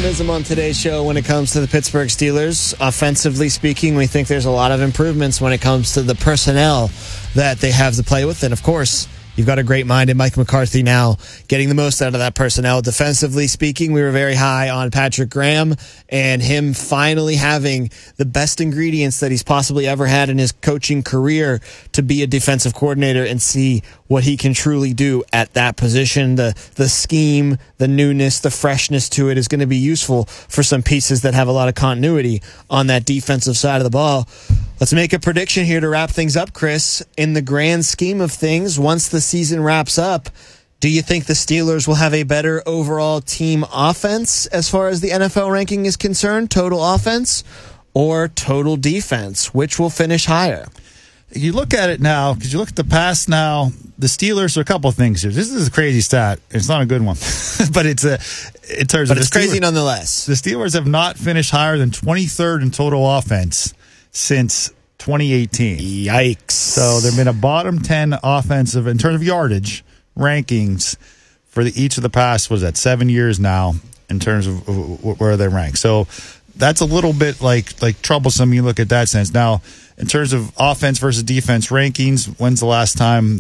optimism on today's show when it comes to the Pittsburgh Steelers. Offensively speaking, we think there's a lot of improvements when it comes to the personnel that they have to play with. And, of course, you've got a great mind in Mike McCarthy now getting the most out of that personnel. Defensively speaking, we were very high on Patrick Graham and him finally having the best ingredients that he's possibly ever had in his coaching career to be a defensive coordinator and see what he can truly do at that position. The scheme, the newness, the freshness to it is going to be useful for some pieces that have a lot of continuity on that defensive side of the ball. Let's make a prediction here to wrap things up, Chris. In the grand scheme of things, once the season wraps up, do you think the Steelers will have a better overall team offense as far as the NFL ranking is concerned, total offense or total defense? Which will finish higher? You look at it now, because you look at the past now, the Steelers are a couple of things here. This is a crazy stat. It's not a good one, but it's crazy nonetheless. The Steelers have not finished higher than 23rd in total offense since 2018. Yikes. So they've been a bottom 10 offensive in terms of yardage rankings for each of the past, 7 years now in terms of where they rank. So that's a little bit like troublesome. You look at that sense. Now, in terms of offense versus defense rankings, when's the last time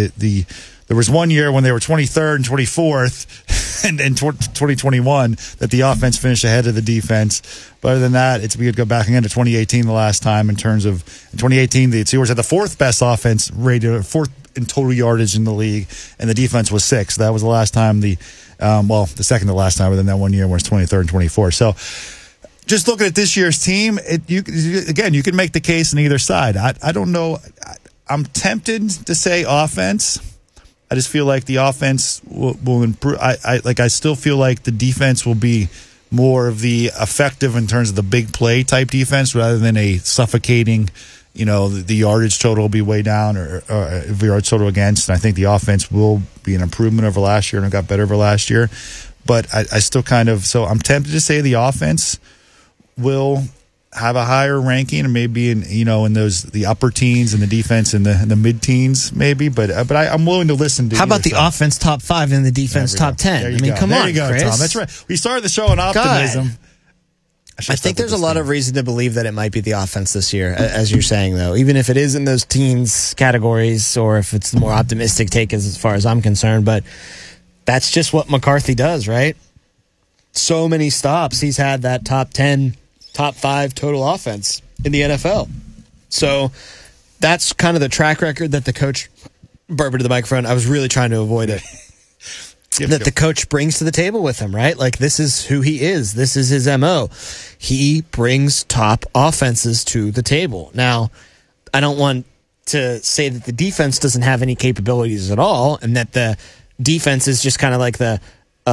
there was 1 year when they were 23rd and 24th in 2021 that the offense finished ahead of the defense. But other than that, we could go back again to 2018 the last time in terms of in 2018, the Steelers had the fourth best offense rated, fourth in total yardage in the league, and the defense was sixth. That was the last time the second to last time within that 1 year was 23rd and 24th. So just looking at this year's team, you can make the case on either side. I don't know. I'm tempted to say offense. I just feel like the offense will improve. I still feel like the defense will be more of the effective in terms of the big play type defense rather than a suffocating, the yardage total will be way down or the yardage total against. And I think the offense will be an improvement over last year and it got better over last year. But I still so I'm tempted to say the offense will have a higher ranking and maybe in the upper teens and the defense in the mid teens maybe, but I'm willing to listen to. How about the offense top 5 and the defense top 10? Come on, Chris. Tom. That's right. We started the show on optimism. I think there's a lot of reason to believe that it might be the offense this year, as you're saying, though. Even if it is in those teens categories or if it's the more optimistic take as far as I'm concerned, but that's just what McCarthy does, right? So many stops. He's had that top 10, top 5 total offense in the NFL. So that's kind of the track record that the coach, burp into the microphone, I was really trying to avoid it, that the coach brings to the table with him, right? Like, this is who he is. This is his MO. He brings top offenses to the table. Now, I don't want to say that the defense doesn't have any capabilities at all and that the defense is just kind of like the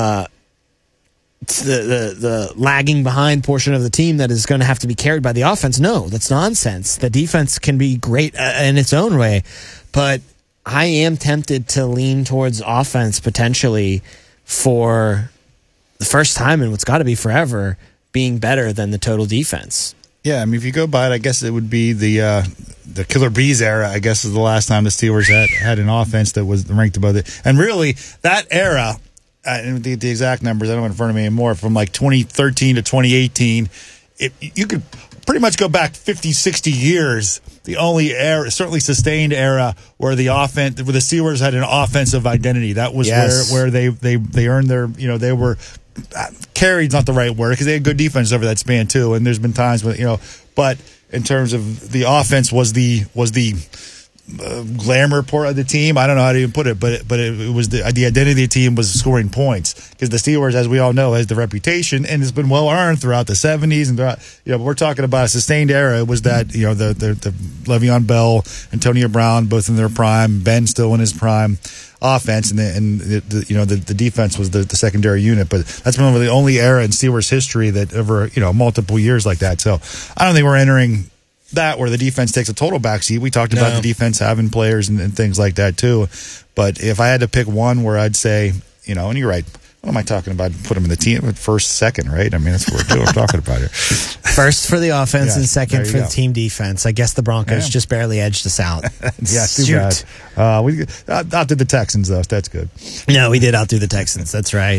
lagging behind portion of the team that is going to have to be carried by the offense. No, that's nonsense. The defense can be great in its own way, but I am tempted to lean towards offense potentially for the first time in what's got to be forever being better than the total defense. Yeah, if you go by it, I guess it would be the Killer Bees era, I guess, is the last time the Steelers had an offense that was ranked above it. And really, that era, the exact numbers, I don't have it in front of me anymore, from like 2013 to 2018, you could pretty much go back 50, 60 years. The only era, certainly sustained era, where the Steelers had an offensive identity. That was where they earned their, they were carried's not the right word because they had good defense over that span too. And there's been times when but in terms of the offense was the glamour part of the team. I don't know how to even put it, but it was the identity of the team was scoring points because the Steelers, as we all know, has the reputation and it's been well earned throughout the 70s and throughout, we're talking about a sustained era. It was that the Le'Veon Bell, Antonio Brown, both in their prime, Ben still in his prime offense, and the defense was the secondary unit. But that's been the only era in Steelers history that ever multiple years like that. So I don't think we're entering that where the defense takes a total backseat. We talked about the defense having players and things like that too. But if I had to pick one where I'd say, and you're right, what am I talking about? Put them in the team at first, second, right? I mean, that's what we're talking about here. First for the offense and second for the team defense. I guess the Broncos just barely edged us out. Yeah, too bad. We outdid the Texans, though. That's good. No, we did outdo the Texans. That's right.